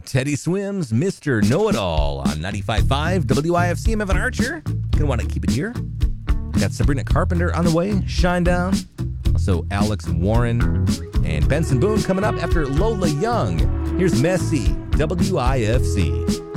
Teddy Swims, Mr. Know-It-All on 95.5 WIFC. I'm Evan Archer. Gonna want to keep it here. Got Sabrina Carpenter on the way, Shinedown. Also Alex Warren and Benson Boone coming up after Lola Young. Here's Messy, WIFC.